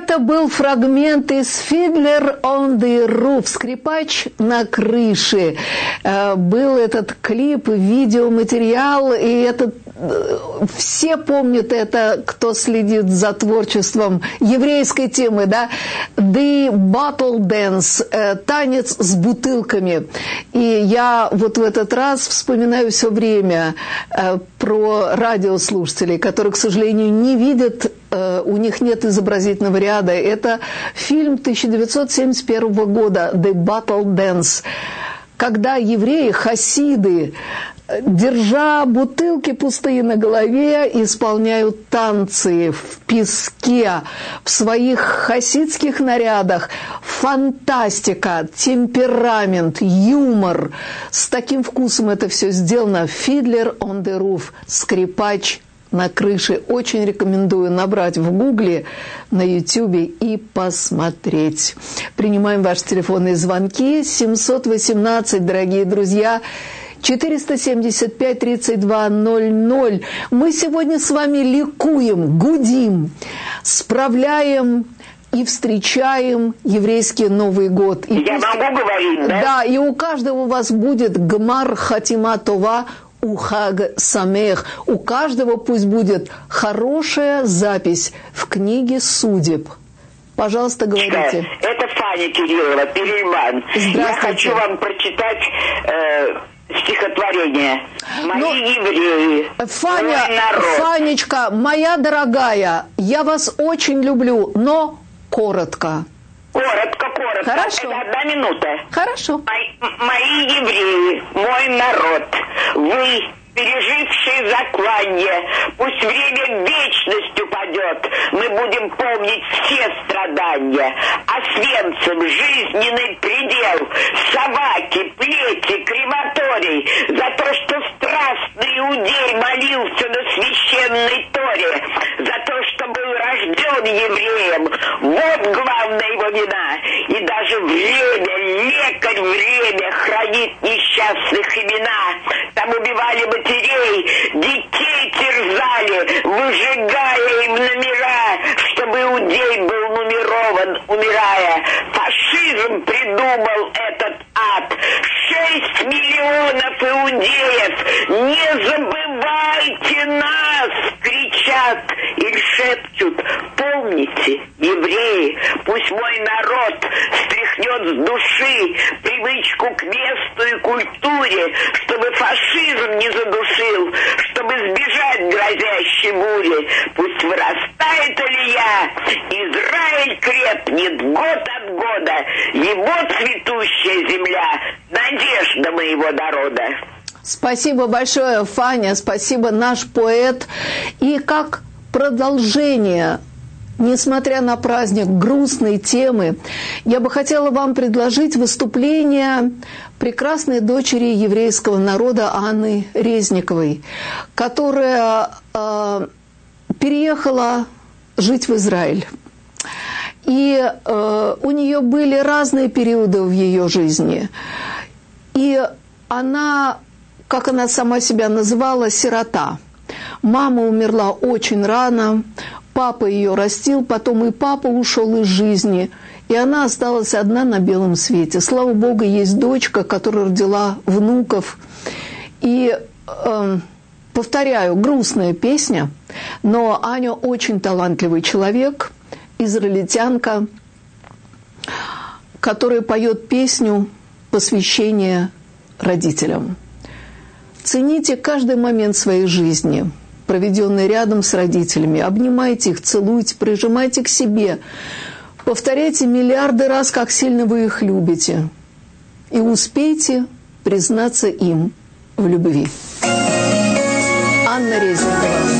Это был фрагмент из «Fiddler on the Roof», «Скрипач на крыше». Был этот клип, видеоматериал, и это все помнят это, кто следит за творчеством еврейской темы, да? «The Bottle Dance», «Танец с бутылками». И я вот в этот раз вспоминаю все время про радиослушателей, которые, к сожалению, не видят, у них нет изобразительного ряда. Это фильм 1971 года «The Bottle Dance», когда евреи, хасиды, держа бутылки пустые на голове, исполняют танцы в песке, в своих хасидских нарядах. Фантастика, темперамент, юмор. С таким вкусом это все сделано. «Fiddler on the Roof», «Скрипач на крыше». Очень рекомендую набрать в Гугле, на Ютубе и посмотреть. Принимаем ваши телефонные звонки. 718, дорогие друзья, 475-3200. Мы сегодня с вами ликуем, гудим, справляем и встречаем еврейский Новый год. И я могу говорить, да? Да, и у каждого у вас будет гмар хатима това, ухаг самех. У каждого пусть будет хорошая запись в книге судеб. Пожалуйста, говорите. Это Фаня Кириллова, Перельман. Я хочу вам прочитать стихотворение. Мои евреи, Фаня, мой народ. Фанечка, моя дорогая, я вас очень люблю, но коротко. Коротко. Хорошо. Это 1 минута. Хорошо. Мои евреи, мой народ, вы, пережившие закланье, пусть время в вечность упадет, мы будем помнить все страдания. Освенцим жизненный предел, собаки, плети, крематорий, за то, что страстный иудей молился на священной Торе, за то, что был рожден евреем. Вот главная его вина. И даже время, лекарь время хранит несчастных имена. Там убивали матерей, детей терзали, выжигая им номера, чтобы иудей был нумерован, умирая. Фашизм придумал этот ад. 6 миллионов иудеев, не забывайте нас, кричат или шепчут. Помните, евреи, пусть мой народ стряхнет с души привычку к месту и культуре, чтобы фашизм не задушил, чтобы избежать грозящей бури. Пусть вырастает Илья, Израиль крепнет год от года, его цветущая земля, надежда моего народа. Спасибо большое, Фаня, спасибо, наш поэт. И как продолжение, несмотря на праздник грустной темы, я бы хотела вам предложить выступление прекрасной дочери еврейского народа Анны Резниковой, которая переехала жить в Израиль. И у нее были разные периоды в ее жизни. И она, как она сама себя называла, сирота. Мама умерла очень рано, папа ее растил, потом и папа ушел из жизни, и она осталась одна на белом свете. Слава Богу, есть дочка, которая родила внуков. И, повторяю, грустная песня, но Аня очень талантливый человек, израильтянка, которая поет песню посвящения родителям. Цените каждый момент своей жизни, проведенный рядом с родителями. Обнимайте их, целуйте, прижимайте к себе. Повторяйте миллиарды раз, как сильно вы их любите. И успейте признаться им в любви. Анна Резникова.